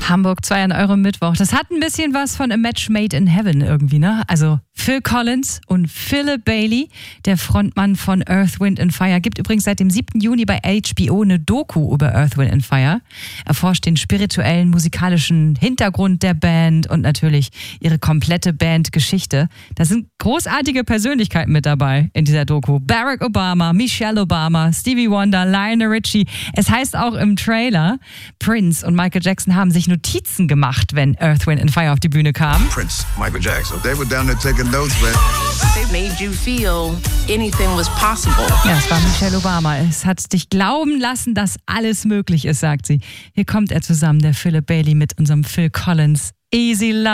Hamburg 2 an eurem Mittwoch. Das hat ein bisschen was von A Match Made in Heaven irgendwie, ne? Also Phil Collins und Philip Bailey, der Frontmann von Earth, Wind & Fire, gibt übrigens seit dem 7. Juni bei HBO eine Doku über Earth, Wind & Fire. Erforscht den spirituellen, musikalischen Hintergrund der Band und natürlich ihre komplette Bandgeschichte. Da sind großartige Persönlichkeiten mit dabei in dieser Doku. Barack Obama, Michelle Obama, Stevie Wonder, Lionel Richie. Es heißt auch im Trailer, Prince und Michael Jackson haben sich Notizen gemacht, wenn Earth, Wind & Fire auf die Bühne kam. Prince, Michael Jackson, they were down there taking notes, man. They made you feel anything was possible. Ja, es war Michelle Obama. Es hat dich glauben lassen, dass alles möglich ist, sagt sie. Hier kommt er zusammen, der Philip Bailey mit unserem Phil Collins. Easy Love.